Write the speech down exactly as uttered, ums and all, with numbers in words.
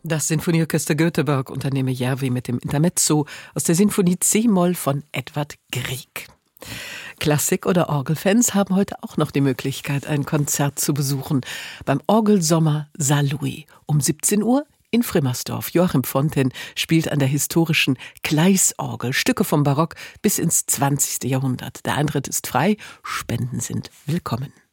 Das Sinfonieorchester Göteborg unternehme Järvi mit dem Intermezzo aus der Sinfonie C-Moll von Edvard Grieg. Klassik- oder Orgelfans haben heute auch noch die Möglichkeit, ein Konzert zu besuchen. Beim Orgelsommer Saarlouis um siebzehn Uhr in Frimmersdorf. Joachim Fonten spielt an der historischen Kleisorgel Stücke vom Barock bis ins zwanzigste Jahrhundert. Der Eintritt ist frei, Spenden sind willkommen.